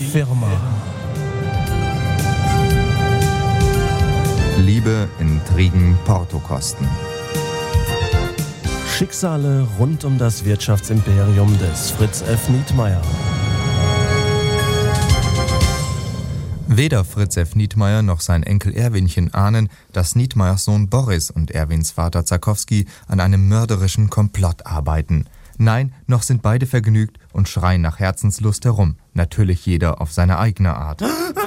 Firma. Liebe, Intrigen, Portokosten. Schicksale rund um das Wirtschaftsimperium des Fritz F. Nietmeyer. Weder Fritz F. Nietmeyer noch sein Enkel Erwinchen ahnen, dass Nietmeyers Sohn Boris und Erwins Vater Zakowski an einem mörderischen Komplott arbeiten. Nein, noch sind beide vergnügt und schreien nach Herzenslust herum. Natürlich jeder auf seine eigene Art.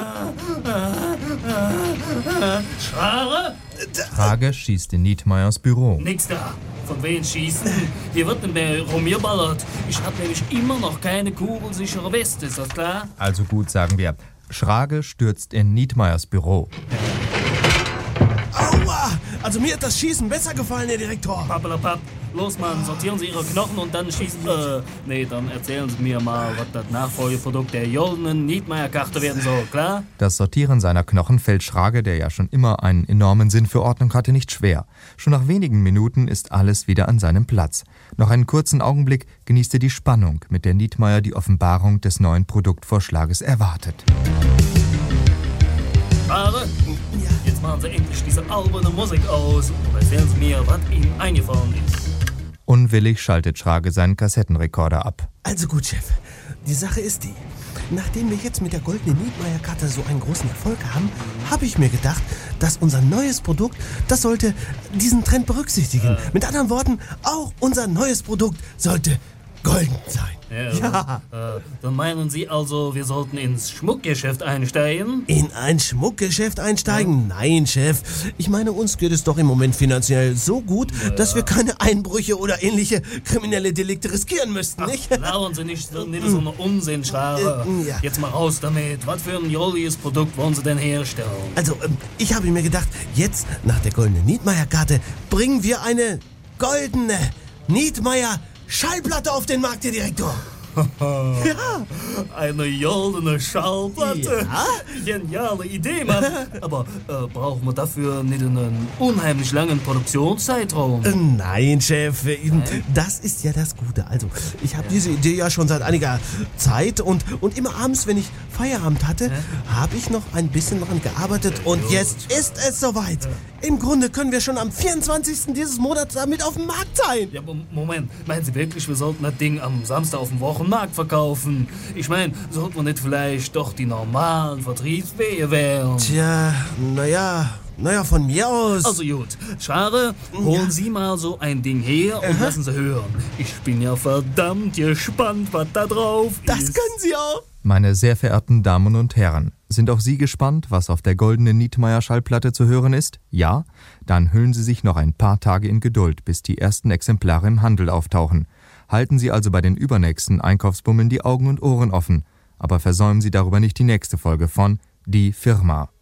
Schrage schießt in Nietmeyers Büro. Nix da. Von wem schießen? Hier wird nicht mehr rumgeballert. Ich hab nämlich immer noch keine kugelsichere Weste, ist das klar? Also gut, sagen wir. Schrage stürzt in Nietmeyers Büro. Aua! Also mir hat das Schießen besser gefallen, Herr Direktor. Pappelapapp. Los, Mann, sortieren Sie Ihre Knochen und dann schießen... dann erzählen Sie mir mal, was das Nachfolgeprodukt der goldenen Nietmeyer-Karte werden soll, klar? Das Sortieren seiner Knochen fällt Schrage, der ja schon immer einen enormen Sinn für Ordnung hatte, nicht schwer. Schon nach wenigen Minuten ist alles wieder an seinem Platz. Noch einen kurzen Augenblick genießt er die Spannung, mit der Nietmeyer die Offenbarung des neuen Produktvorschlages erwartet. Schrage? Jetzt machen Sie endlich diese alberne Musik aus und erzählen Sie mir, was Ihnen eingefallen ist. Unwillig schaltet Schrage seinen Kassettenrekorder ab. Also gut, Chef. Die Sache ist die. Nachdem wir jetzt mit der goldenen Nietmeyer-Karte so einen großen Erfolg haben, habe ich mir gedacht, dass unser neues Produkt, das sollte diesen Trend berücksichtigen. Mit anderen Worten, auch unser neues Produkt sollte golden sein. Ja. Dann meinen Sie also, wir sollten ins Schmuckgeschäft einsteigen? In ein Schmuckgeschäft einsteigen? Nein, Chef. Ich meine, uns geht es doch im Moment finanziell so gut, dass wir keine Einbrüche oder ähnliche kriminelle Delikte riskieren müssten, nicht? Lauern Sie nicht so eine Unsinnschware. Ja. Jetzt mal raus damit. Was für ein jolliges Produkt wollen Sie denn herstellen? Also, ich habe mir gedacht, jetzt, nach der goldenen Nietmeyer-Karte, bringen wir eine goldene Nietmeyer-Schallplatte auf den Markt, Herr Direktor. Ja. Eine goldene Schallplatte. Ja? Geniale Idee, Mann. Aber brauchen wir dafür nicht einen unheimlich langen Produktionszeitraum? Nein, Chef. Das ist ja das Gute. Also, ich habe diese Idee ja schon seit einiger Zeit und immer abends, wenn ich Feierabend hatte, habe ich noch ein bisschen daran gearbeitet und jetzt ist es soweit. Im Grunde können wir schon am 24. dieses Monats damit auf dem Markt sein. Ja, Moment. Meinen Sie wirklich, wir sollten das Ding am Samstag auf dem Wochenmarkt verkaufen? Ich meine, sollten wir nicht vielleicht doch die normalen Vertriebswege wählen? Tja, naja, von mir aus. Also gut, Schare, holen Sie mal so ein Ding her und lassen Sie hören. Ich bin ja verdammt gespannt, was da drauf ist. Das können Sie auch. Meine sehr verehrten Damen und Herren, sind auch Sie gespannt, was auf der goldenen Nietmeyer-Schallplatte zu hören ist? Ja? Dann hüllen Sie sich noch ein paar Tage in Geduld, bis die ersten Exemplare im Handel auftauchen. Halten Sie also bei den übernächsten Einkaufsbummeln die Augen und Ohren offen. Aber versäumen Sie darüber nicht die nächste Folge von Die Firma.